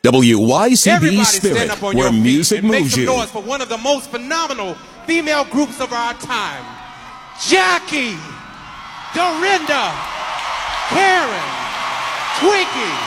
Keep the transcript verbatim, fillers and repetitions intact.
W Y C B Everybody Spirit, stand up on where your feet music and make moves some you. noise for one of the most phenomenal female groups of our time. Jackie, Dorinda, Karen, Twinkie,